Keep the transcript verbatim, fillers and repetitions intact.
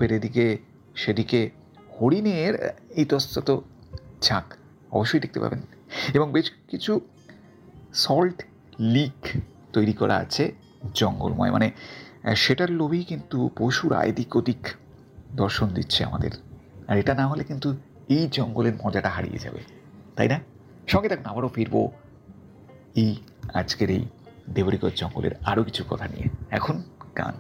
ঝোপের এদিকে সেদিকে হরিণের ইতস্তত ঝাঁক অবশ্যই দেখতে পাবেন, এবং বেশ কিছু সল্ট লিক তৈরি করা আছে জঙ্গলময়, মানে সেটার লোভেই কিন্তু পশুরা এদিক ওদিক দর্শন দিচ্ছে আমাদের। আর এটা না হলে কিন্তু এই জঙ্গলের মজাটা হারিয়ে যাবে, তাই না? সঙ্গে থাকুন, আবারও ফিরবো এই আজকের এই দেবরিগড় জঙ্গলের আরও কিছু কথা নিয়ে। এখন